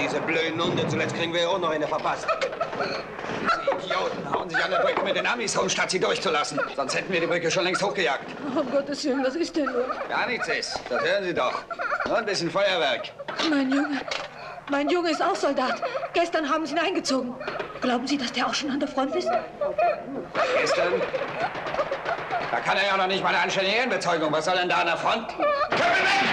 diese blöden Hunde. Zuletzt kriegen wir ja auch noch eine verpasst. Die Idioten hauen sich an der Brücke mit den Amis rum, statt sie durchzulassen. Sonst hätten wir die Brücke schon längst hochgejagt. Oh, um Gottes Willen, was ist denn nun? Gar nichts ist. Das hören Sie doch. Nur ein bisschen Feuerwerk. Mein Junge ist auch Soldat. Gestern haben sie ihn eingezogen. Glauben Sie, dass der auch schon an der Front ist? Gestern? Da kann er ja noch nicht mal eine anständige Ehrenbezeugung. Was soll denn da an der Front?